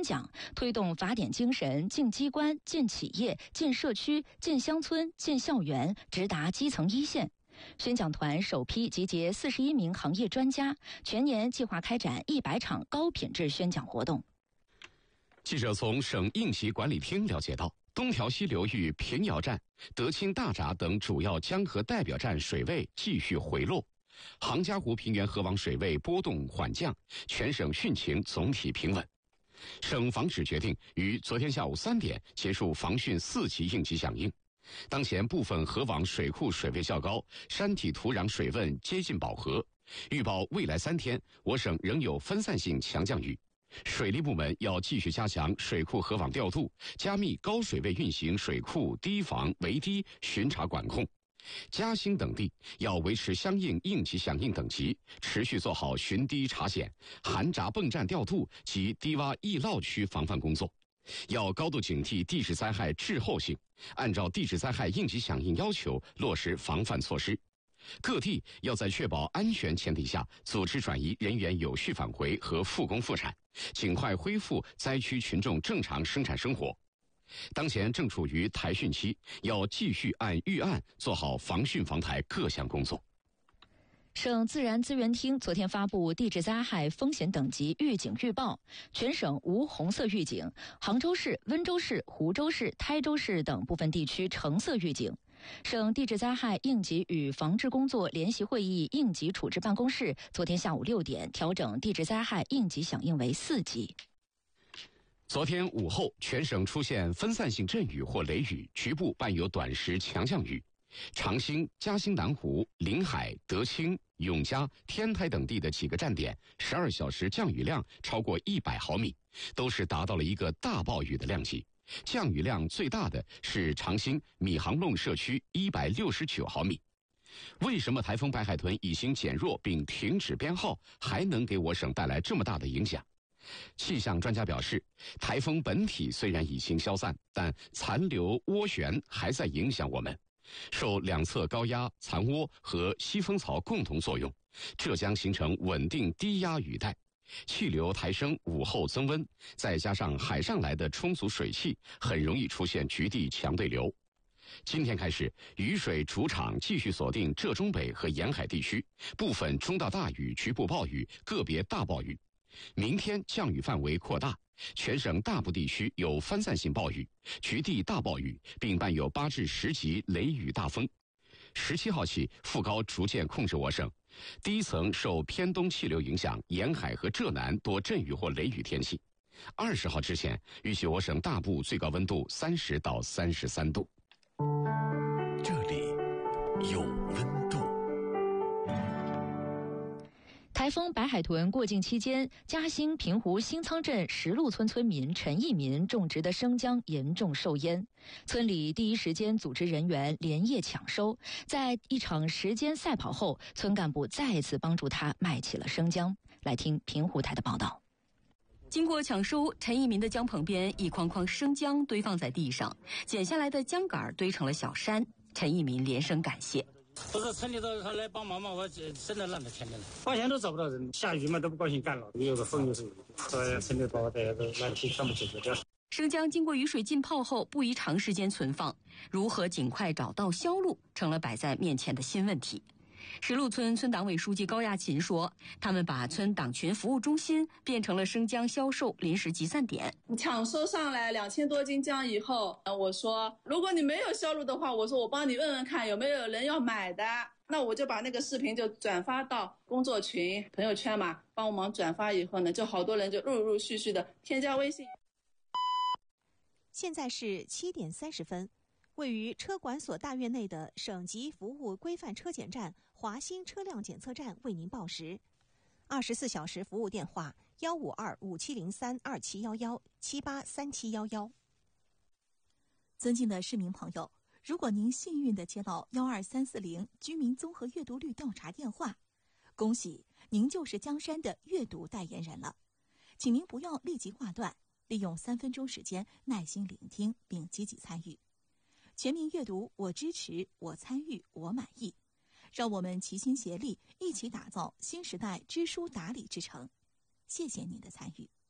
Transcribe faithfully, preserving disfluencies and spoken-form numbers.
讲，推动法典精神进机关、进企业、进社区、进乡村、进校园，直达基层一线。宣讲团首批集结四十一名行业专家，全年计划开展一百场高品质宣讲活动。 记者从省应急管理厅了解到，东条溪流域平遥站、德清大闸等主要江河代表站水位继续回落，杭嘉湖平原河网水位波动缓降，全省汛情总体平稳。省防指决定于昨天下午三点结束防汛四级应急响应。当前部分河网水库水位较高，山体土壤水分接近饱和。预报未来三天，我省仍有分散性强降雨。水利部门要继续加强水库河网调度，加密高水位运行水库堤防围堤巡查管控。嘉兴等地要维持相应应急响应等级，持续做好巡堤查检、涵闸泵站调度及低洼易涝区防范工作。要高度警惕地质灾害滞后性，按照地质灾害应急响应要求落实防范措施。各地要在确保安全前提下，组织转移人员有序返回和复工复产，尽快恢复灾区群众正常生产生活。当前正处于台汛期，要继续按预案做好防汛防台各项工作。 省自然资源厅昨天发布地质灾害风险等级预警预报，全省无红色预警，杭州市、温州市、湖州市、台州市等部分地区橙色预警。省地质灾害应急与防治工作联席会议应急处置办公室昨天下午六点调整地质灾害应急响应为四级。 昨天午后，全省出现分散性阵雨或雷雨，局部伴有短时强降雨。长兴、嘉兴南湖、临海、德清、永嘉、天台等地的几个站点，十二小时降雨量超过一百毫米，都是达到了一个大暴雨的量级。降雨量最大的是长兴米行弄社区一百六十九毫米。为什么台风白海豚已经减弱并停止编号，还能给我省带来这么大的影响？气象专家表示，台风本体虽然已经消散，但残留涡旋还在影响我们。受两侧高压、残涡和西风槽共同作用，这将形成稳定低压雨带。气流抬升，午后增温，再加上海上来的充足水汽，很容易出现局地强对流。今天开始，雨水主场继续锁定浙中北和沿海地区，部分中到大雨、局部暴雨、个别大暴雨。明天降雨范围扩大，全省大部地区有分散性暴雨、局地大暴雨，并伴有八至十级雷雨大风。十七号起，副高逐渐控制我省，第一层受偏东气流影响，沿海和浙南多阵雨或雷雨天气。二十号之前，预计我省大部最高温度三十到三十三度。 这里有温度。 台风白海豚过境期间，嘉兴平湖新仓镇石路村村民陈义民种植的生姜严重受淹，村里第一时间组织人员连夜抢收，在一场时间赛跑后，村干部再次帮助他卖起了生姜。来听平湖台的报道。 经过抢收，陈义民的姜棚边一筐筐生姜堆放在地上，剪下来的姜杆堆成了小山。陈义民连声感谢。 不是村里头他来帮忙嘛，我真的懒得天天了，花钱都找不到人，下雨嘛都不高兴干了，有个风就是雨，所以村里把大家都懒得去全部解决掉。 生姜经过雨水浸泡后，不宜长时间存放，如何尽快找到销路，成了摆在面前的新问题。石路村村党委书记高亚勤说，他们把村党群服务中心变成了生姜销售临时集散点。 抢收上来两千多斤姜以后，我说如果你没有销路的话，我说我帮你问问看有没有人要买的，那我就把那个视频就转发到工作群朋友圈嘛，帮忙转发以后呢，就好多人就陆陆续续的添加微信。 现在是七点三十分。位于车管所大院内的省级服务规范车检站华新车辆检测站为您报时。二十四小时服务电话：幺五二五七零三二七幺幺七八三七幺幺。 尊敬的市民朋友，如果您幸运地接到幺二三四零居民综合阅读率调查电话，恭喜您就是江山的阅读代言人了。请您不要立即挂断，利用三分钟时间耐心聆听并积极参与。全民阅读，我支持，我参与，我满意。让我们齐心协力，一起打造新时代知书达理之城。谢谢您的参与。